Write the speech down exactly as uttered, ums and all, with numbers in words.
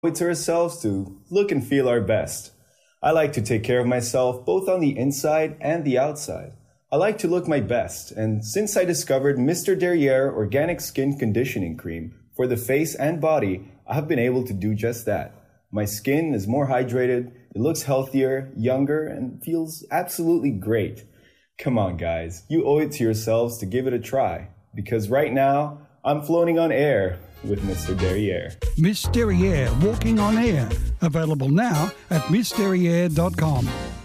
it to ourselves to look and feel our best. I like to take care of myself both on the inside and the outside. I like to look my best, and since I discovered Mister Derriere Organic Skin Conditioning Cream for the face and body, I have been able to do just that. My skin is more hydrated, it looks healthier, younger, and feels absolutely great. Come on, guys, you owe it to yourselves to give it a try, because right now, I'm floating on air with Mister Derriere. Miss Derriere Walking on Air. Available now at miss derriere dot com.